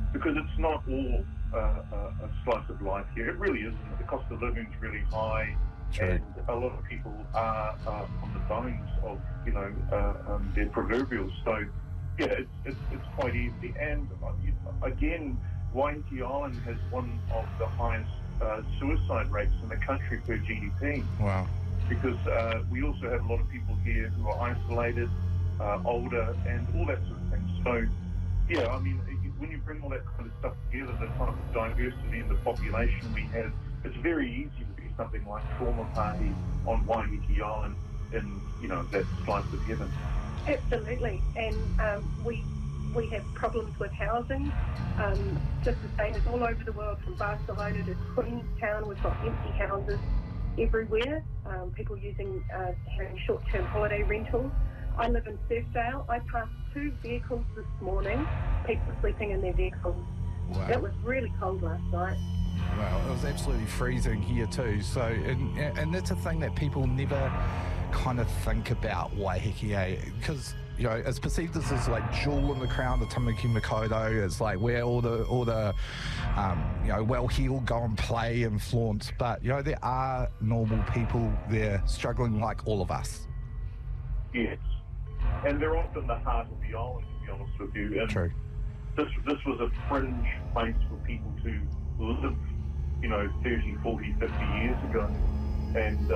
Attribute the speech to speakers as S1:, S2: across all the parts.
S1: because it's not all a slice of life here. It really isn't. The cost of living is really high.
S2: True.
S1: And a lot of people are on the bones of, their proverbials. So, yeah, it's quite easy. And again, Waiheke Island has one of the highest suicide rates in the country per GDP.
S2: Wow.
S1: Because we also have a lot of people here who are isolated, older, and all that sort of thing. So, yeah, I mean, when you bring all that kind of stuff together, the kind of diversity in the population we have, it's very easy to be something like Trauma Party on Waiheke Island in, that slice of heaven.
S3: Absolutely. And we have problems with housing, just the same as all over the world, from Barcelona to Queenstown. We've got empty houses everywhere, people having short-term holiday rentals. I live in Surfdale. I passed 2 vehicles this morning, people sleeping in their vehicles.
S2: Wow.
S3: It was really cold last night.
S2: Well, it was absolutely freezing here too. So, and that's a thing that people never kind of think about Waiheke, because it's perceived as this like jewel in the crown, the Tamaki Makaurau. It's like where all the well-heeled go and play and flaunt. But there are normal people there struggling like all of us.
S1: Yes, and they're often the heart of the island, to be honest with you. And
S2: True.
S1: This was a fringe place for people to live, 30, 40, 50 years ago. And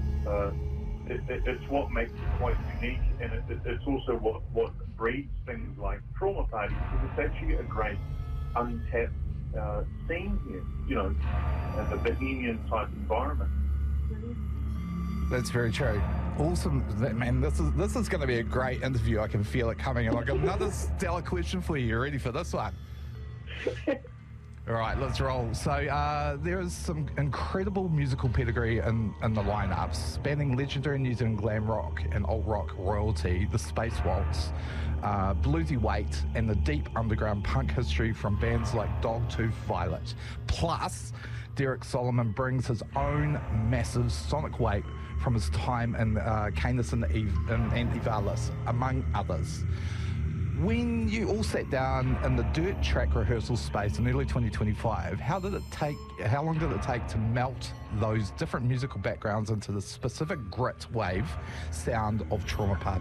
S1: it's what makes it quite unique, and it's also what breeds things like Trauma Party, because it's actually a great untapped scene here, and a bohemian type environment.
S2: That's very true. Awesome, man. This is going to be a great interview. I can feel it coming. And I've got another stellar question for you. You ready for this one? All right, let's roll. So there is some incredible musical pedigree in the lineup, spanning legendary New Zealand glam rock and alt rock royalty, the Space Waltz, bluesy weight, and the deep underground punk history from bands like Dogtooth Violet. Plus, Derek Solomon brings his own massive sonic weight from his time in Canis and Evalis, among others. When you all sat down in the dirt track rehearsal space in early 2025, how long did it take to melt those different musical backgrounds into the specific grit wave sound of Trauma Party?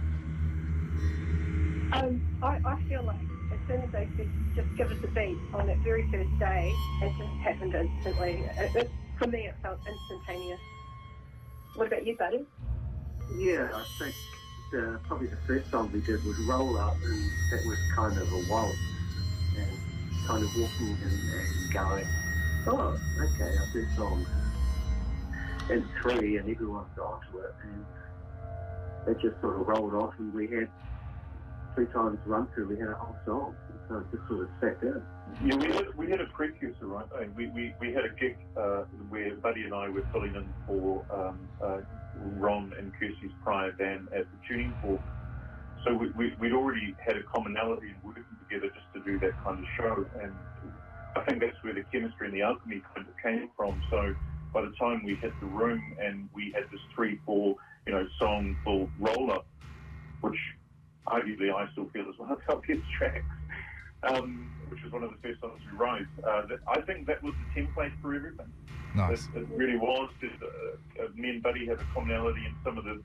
S3: I feel like as soon as they said, just give us a beat on that very first day, it just happened instantly. For me, it felt instantaneous. What about you, buddy?
S4: Yeah, I think probably the first song we did was Roll Up, and that was kind of a waltz, and kind of walking and going, oh, okay, our first song. And 3, and everyone's onto it, and it just sort of rolled off, and we had 3 times run through, we had a whole song, so it just sort of sat there.
S1: Yeah, we had a precursor, right? We had a gig where Buddy and I were filling in for Ron and Kirsty's prior band at the Tuning Fork. So we'd already had a commonality in working together just to do that kind of show, and I think that's where the chemistry and the alchemy kind of came from. So by the time we hit the room and we had this 3-4 song called Roll Up, which arguably I still feel is one of our best tracks, which was one of the first songs we wrote. I think that was the template for everything.
S2: Nice.
S1: It really was. Me and Buddy have a commonality in some of the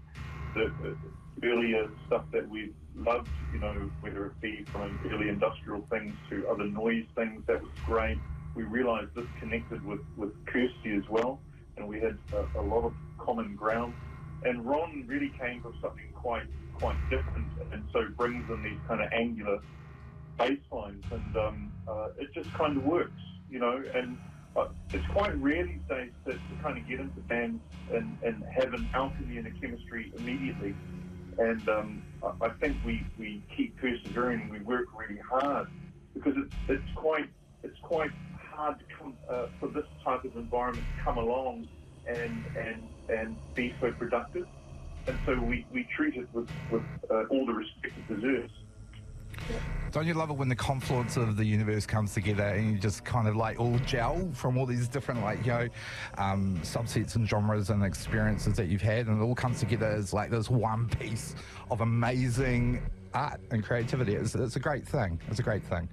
S1: earlier stuff that we loved, whether it be from early industrial things to other noise things. That was great. We realised this connected with Kirsty as well, and we had a lot of common ground. And Ron really came from something quite different, and so brings in these kind of angular bass lines, and it just kind of works, and it's quite rare these days to kind of get into bands and have an alchemy and a chemistry immediately. And I think we keep persevering and we work really hard, because it's quite hard to come for this type of environment to come along and be so productive. And so we treat it with all the respect it deserves.
S2: Don't you love it when the confluence of the universe comes together and you just kind of like all gel from all these different subsets and genres and experiences that you've had, and it all comes together as like this one piece of amazing art and creativity. It's a great thing. It's a great thing.